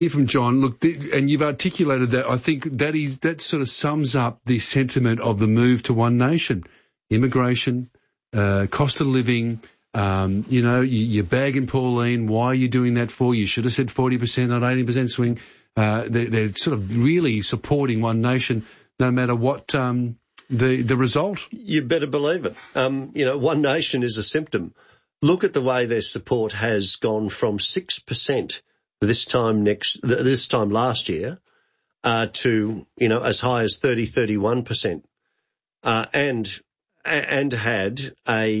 Hear from John. Look, and you've articulated that. I think that sort of sums up the sentiment of the move to one nation. Immigration, cost of living, you're bagging Pauline. Why are you doing that for? You should have said 40%, not 80% swing. They're sort of really supporting one nation no matter what the result. You better believe it. One nation is a symptom. Look at the way their support has gone from 6% this time last year to as high as 31%, and had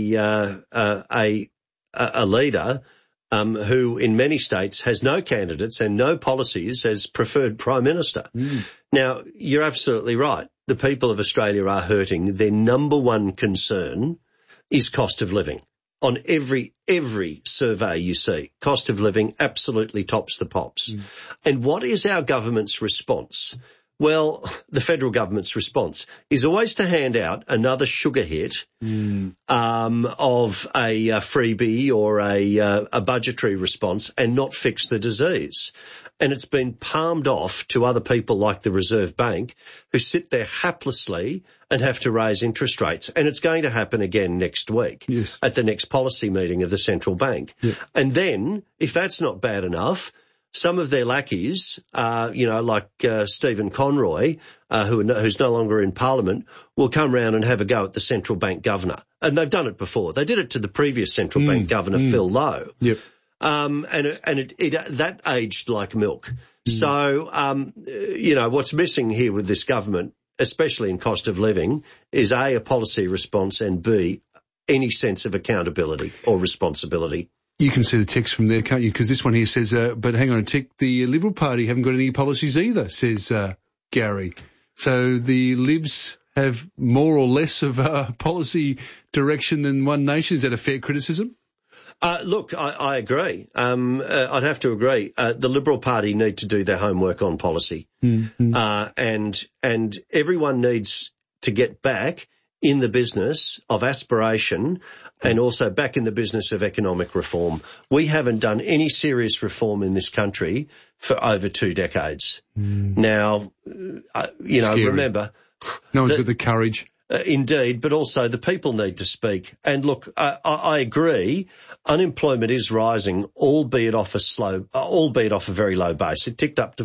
a leader who in many states has no candidates and no policies as preferred Prime Minister. Now, you're absolutely right. The people of Australia are hurting. Their number one concern is cost of living. On every survey you see, cost of living absolutely tops the pops. And what is our government's response? Well, the federal government's response is always to hand out another sugar hit of a freebie or a budgetary response and not fix the disease. And it's been palmed off to other people like the Reserve Bank, who sit there haplessly and have to raise interest rates. And it's going to happen again next week at the next policy meeting of the central bank. And then, if that's not bad enough, some of their lackeys, like Stephen Conroy, who's no longer in Parliament, will come round and have a go at the central bank governor. And they've done it before. They did it to the previous central bank governor, Phil Lowe. And that aged like milk. So, what's missing here with this government, especially in cost of living, is A, a policy response, and B, any sense of accountability or responsibility. You can see the text from there, can't you? Because this one here says, but hang on a tick, the Liberal Party haven't got any policies either, says Gary. So the Libs have more or less of a policy direction than One Nation. Is that a fair criticism? Look, I agree. I'd have to agree. The Liberal Party need to do their homework on policy. And everyone needs to get back in the business of aspiration and also back in the business of economic reform. We haven't done any serious reform in this country for over 2 decades. Now, remember... No one's got the courage. Indeed, but also the people need to speak. And look, I agree, unemployment is rising, albeit off a very low base. It ticked up to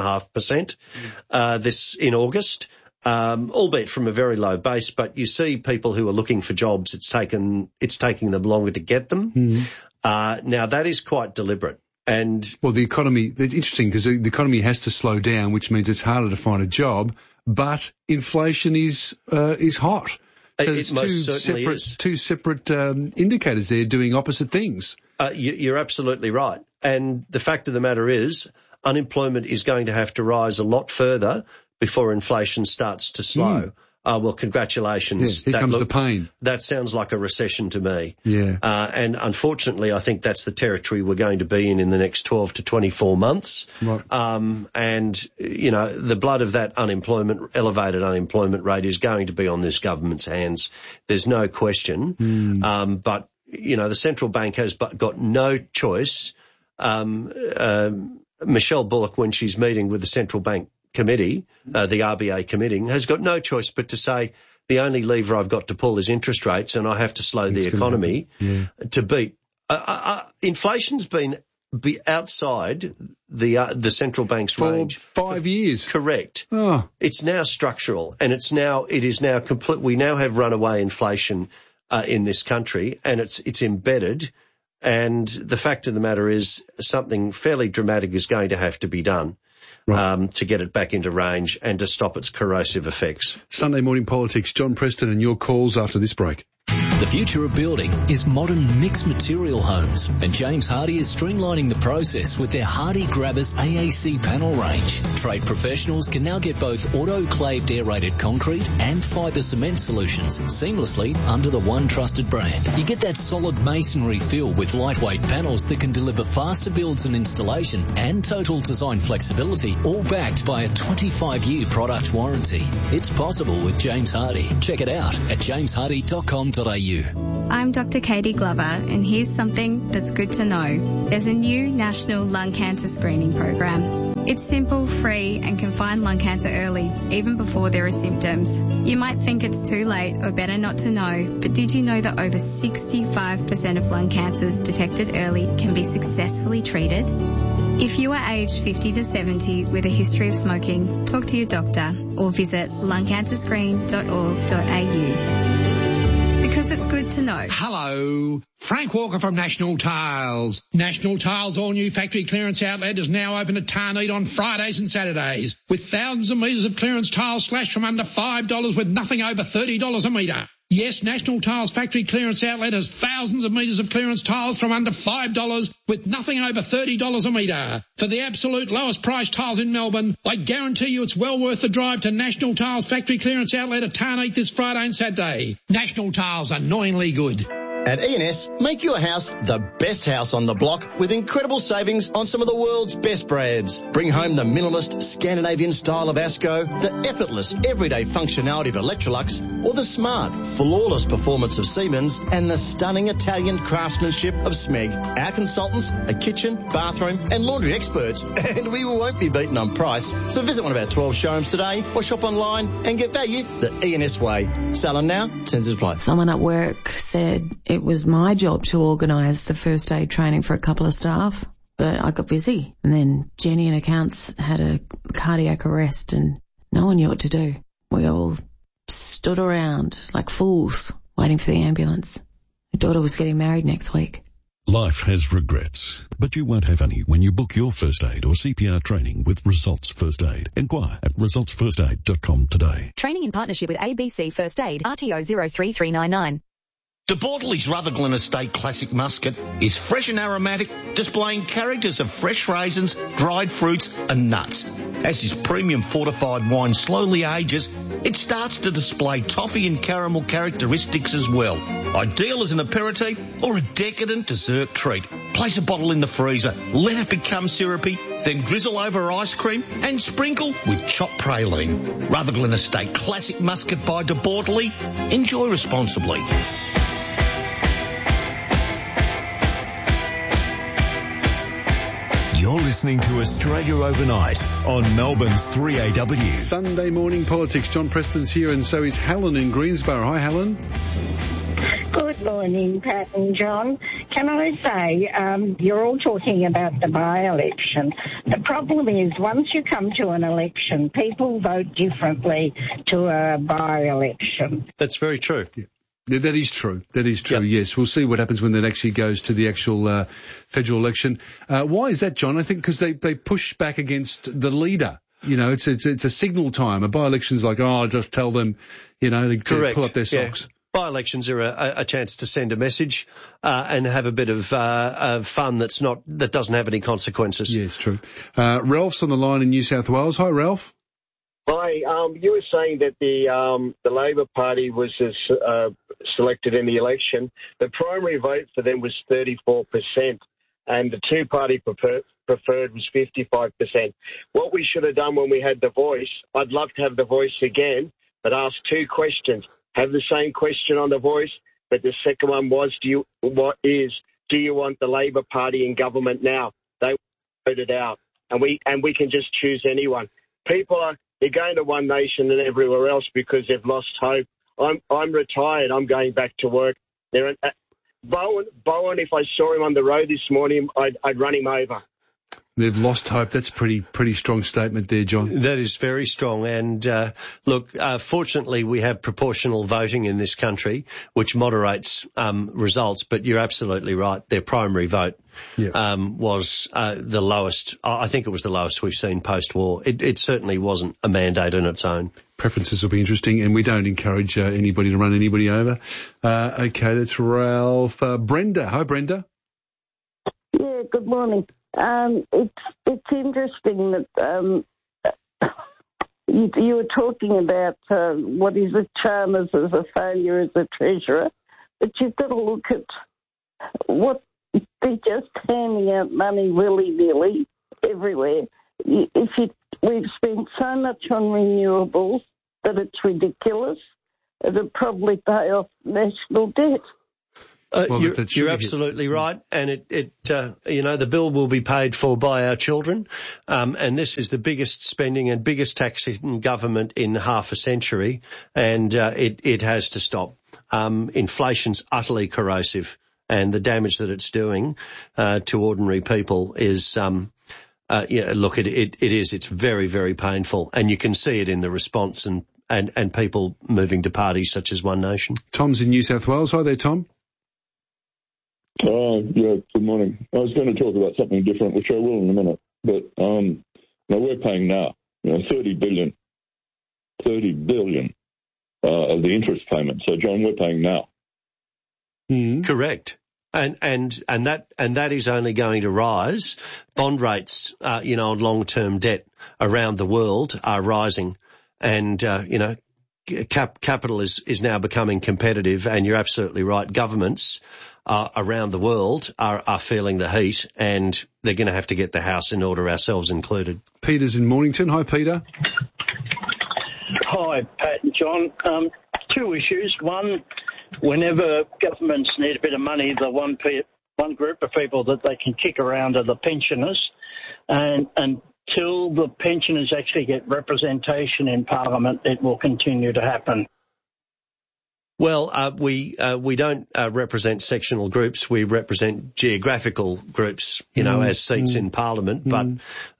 4.5% this in August. Albeit from a very low base, but you see people who are looking for jobs, it's taking them longer to get them. Now that is quite deliberate. And well, the economy, it's interesting because the economy has to slow down, which means it's harder to find a job, but inflation is hot. So it most certainly is. Two separate indicators there doing opposite things. You're absolutely right. And the fact of the matter is, unemployment is going to have to rise a lot further before inflation starts to slow. Well, congratulations. Here comes the pain. That sounds like a recession to me. Yeah. And unfortunately, I think that's the territory we're going to be in the next 12 to 24 months. Right. The blood of that elevated unemployment rate is going to be on this government's hands. There's no question. But, the central bank has got no choice. Michelle Bullock, when she's meeting with the central bank committee, the RBA committee, has got no choice but to say the only lever I've got to pull is interest rates, and I have to slow the economy to beat. Inflation's been outside the central bank's range for 5 years. Correct. Oh. It's now structural, and it is now complete. We now have runaway inflation in this country, and it's embedded. And the fact of the matter is, something fairly dramatic is going to have to be done. Right. To get it back into range and to stop its corrosive effects. Sunday Morning Politics, John Preston, and your calls after this break. The future of building is modern mixed material homes, and James Hardie is streamlining the process with their Hardie Grabbers AAC panel range. Trade professionals can now get both autoclaved aerated concrete and fibre cement solutions seamlessly under the one trusted brand. You get that solid masonry feel with lightweight panels that can deliver faster builds and installation and total design flexibility, all backed by a 25-year product warranty. It's possible with James Hardie. Check it out at jameshardie.com.au. I'm Dr. Katie Glover, and here's something that's good to know. There's a new national lung cancer screening program. It's simple, free, and can find lung cancer early, even before there are symptoms. You might think it's too late or better not to know, but did you know that over 65% of lung cancers detected early can be successfully treated? If you are aged 50 to 70 with a history of smoking, talk to your doctor or visit lungcancerscreen.org.au. Because it's good to know. Hello, Frank Walker from National Tiles. National Tiles' all-new factory clearance outlet is now open at Tarneed on Fridays and Saturdays, with thousands of metres of clearance tiles slashed from under $5 with nothing over $30 a metre. Yes, National Tiles factory clearance outlet has thousands of metres of clearance tiles from under $5 with nothing over $30 a metre. For the absolute lowest price tiles in Melbourne, I guarantee you it's well worth the drive to National Tiles factory clearance outlet at Tarneed this Friday and Saturday. National Tiles, annoyingly good. At E&S, make your house the best house on the block with incredible savings on some of the world's best brands. Bring home the minimalist Scandinavian style of Asco, the effortless everyday functionality of Electrolux, or the smart, flawless performance of Siemens and the stunning Italian craftsmanship of Smeg. Our consultants are kitchen, bathroom and laundry experts, and we won't be beaten on price. So visit one of our 12 showrooms today or shop online and get value the E&S way. Selling now, terms apply. Someone at work said it was my job to organise the first aid training for a couple of staff, but I got busy. And then Jenny in accounts had a cardiac arrest and no one knew what to do. We all stood around like fools waiting for the ambulance. My daughter was getting married next week. Life has regrets, but you won't have any when you book your first aid or CPR training with Results First Aid. Inquire at resultsfirstaid.com today. Training in partnership with ABC First Aid, RTO 03399. De Bortolli's Rutherglen Estate Classic Muscat is fresh and aromatic, displaying characters of fresh raisins, dried fruits and nuts. As this premium fortified wine slowly ages, it starts to display toffee and caramel characteristics as well. Ideal as an aperitif or a decadent dessert treat. Place a bottle in the freezer, let it become syrupy, then drizzle over ice cream and sprinkle with chopped praline. Rutherglen Estate Classic Muscat by De Bortolli. Enjoy responsibly. You're listening to Australia Overnight on Melbourne's 3AW. Sunday morning politics. John Preston's here and so is Helen in Greensboro. Hi, Helen. Good morning, Pat and John. Can I say, you're all talking about the by-election. The problem is once you come to an election, people vote differently to a by-election. That's very true. Yeah. Yeah, that is true. That is true, yep. Yes. We'll see what happens when that actually goes to the actual federal election. Why is that, John? I think because they push back against the leader. You know, it's a signal time. A by-election's like, just tell them, to pull up their socks. Yeah. By-elections are a chance to send a message and have a bit of fun that doesn't have any consequences. Yes, true. Ralph's on the line in New South Wales. Hi, Ralph. Hi. You were saying that the Labor Party was selected in the election. The primary vote for them was 34%, and the two-party preferred was 55%. What we should have done when we had The Voice, I'd love to have The Voice again, but ask two questions. Have the same question on The Voice, but the second one was, do you want the Labor Party in government now? They voted out, and we can just choose anyone. They're going to One Nation and everywhere else because they've lost hope. I'm retired. I'm going back to work. Bowen, if I saw him on the road this morning, I'd run him over. They've lost hope. That's pretty strong statement there, John. That is very strong. And fortunately, we have proportional voting in this country, which moderates results. But you're absolutely right. Their primary vote was the lowest. I think it was the lowest we've seen post-war. It certainly wasn't a mandate on its own. Preferences will be interesting, and we don't encourage anybody to run anybody over. Okay, that's Ralph. Brenda. Hi, Brenda. Yeah, good morning. It's interesting that you were talking about what is it, Chalmers as a failure as a treasurer, but you've got to look at what they're just handing out money willy-nilly everywhere. We've spent so much on renewables that it's ridiculous. It'll probably pay off national debt. You're absolutely right, and the bill will be paid for by our children, and this is the biggest spending and biggest tax in government in half a century, and it has to stop. Inflation's utterly corrosive, and the damage that it's doing to ordinary people is. It's very, very painful, and you can see it in the response and people moving to parties such as One Nation. Tom's in New South Wales. Hi there, Tom. Good morning. I was going to talk about something different, which I will in a minute, but we're paying now, $30 billion of the interest payment. So, John, we're paying now. Mm-hmm. Correct. And that is only going to rise. Bond rates, on long-term debt around the world are rising, and capital is now becoming competitive. And you're absolutely right. Governments around the world are feeling the heat, and they're going to have to get the house in order, ourselves included. Peter's in Mornington. Hi, Peter. Hi, Pat and John. Two issues. One, whenever governments need a bit of money, the one group of people that they can kick around are the pensioners. And until the pensioners actually get representation in Parliament, it will continue to happen. Well, we don't represent sectional groups. We represent geographical groups, as seats in Parliament. But,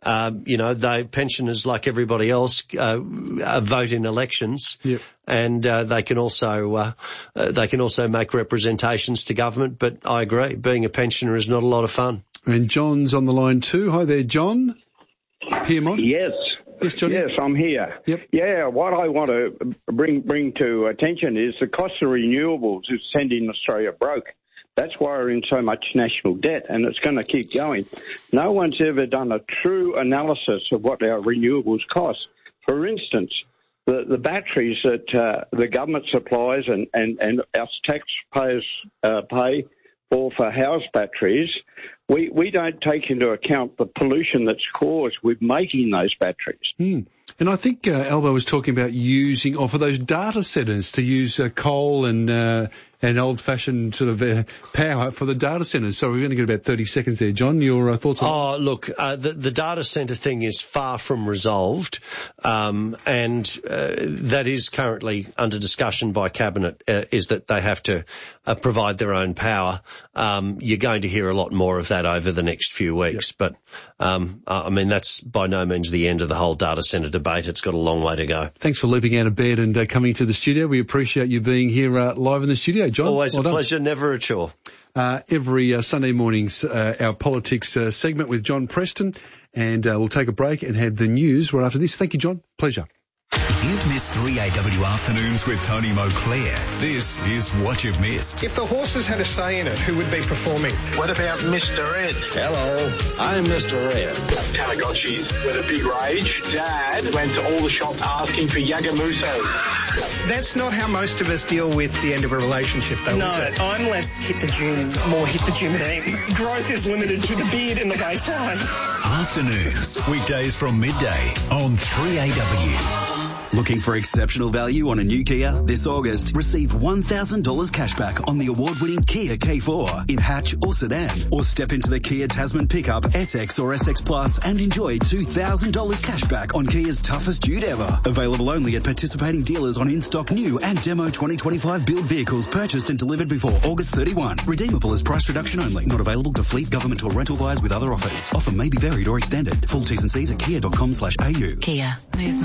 pensioners, like everybody else, vote in elections. Yep. And they can also make representations to government. But I agree, being a pensioner is not a lot of fun. And John's on the line too. Hi there, John. Piermont? Yes. Yes, Johnny. Yes, I'm here. Yep. Yeah, what I want to bring to attention is the cost of renewables is sending Australia broke. That's why we're in so much national debt, and it's going to keep going. No one's ever done a true analysis of what our renewables cost. For instance, the batteries that the government supplies and our taxpayers pay for house batteries, we don't take into account the pollution that's caused with making those batteries. And I think Albo was talking about for those data centres to use coal and old-fashioned sort of power for the data centres. So we're going to get about 30 seconds there. John, your thoughts on that? Oh, look, the data centre thing is far from resolved, and that is currently under discussion by Cabinet, is that they have to provide their own power. You're going to hear a lot more of that over the next few weeks. Yep. But, that's by no means the end of the whole data centre debate. It's got a long way to go. Thanks for leaping out of bed and coming to the studio. We appreciate you being here live in the studio, John. Always a pleasure, never a chore. Every Sunday morning's our politics segment with John Preston, and we'll take a break and have the news right after this. Thank you, John. Pleasure. If you've missed 3AW Afternoons with Tony Moclair, this is what you've missed. If the horses had a say in it, who would be performing? What about Mr. Ed? Hello, I'm Mr. Ed. Tamagotchis with a big rage. Dad went to all the shops asking for Yagamuso. That's not how most of us deal with the end of a relationship, though, no, is it? I'm less hit the gym, more hit the gym team. Growth is limited to the beard and the baseline. Afternoons, weekdays from midday on 3AW. Looking for exceptional value on a new Kia? This August, receive $1,000 cashback on the award-winning Kia K4 in hatch or sedan. Or step into the Kia Tasman pickup, SX or SX Plus and enjoy $2,000 cashback on Kia's toughest dude ever. Available only at participating dealers on in-stock new and demo 2025 build vehicles purchased and delivered before August 31. Redeemable as price reduction only. Not available to fleet, government or rental buyers with other offers. Offer may be varied or extended. Full T's and C's at kia.com/au. Kia. Movement.